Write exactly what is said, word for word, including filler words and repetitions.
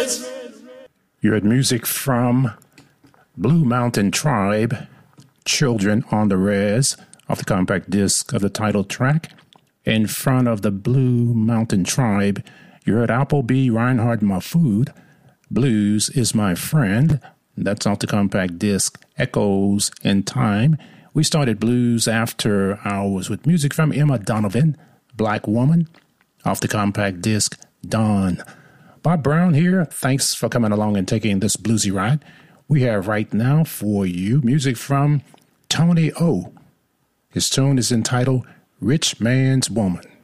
You heard music from Blue Mountain Tribe, Children on the Res, off the compact disc of the title track. In front of the Blue Mountain Tribe, you heard Appleby Reinhardt Mahfood, Blues is My Friend. That's off the compact disc Echoes in Time. We started blues after hours with music from Emma Donovan, Black Woman, off the compact disc Dawn. Bob Brown here. Thanks for coming along and taking this bluesy ride. We have right now for you music from Tony O. His tune is entitled Rich Man's Woman.